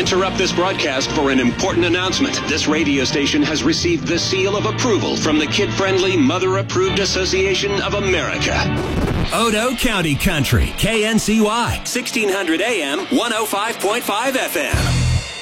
interrupt this broadcast for an important announcement. This radio station has received the seal of approval from the Kid-Friendly, Mother-Approved Association of America. Odo County Country, KNCY, 1600 AM, 105.5 FM.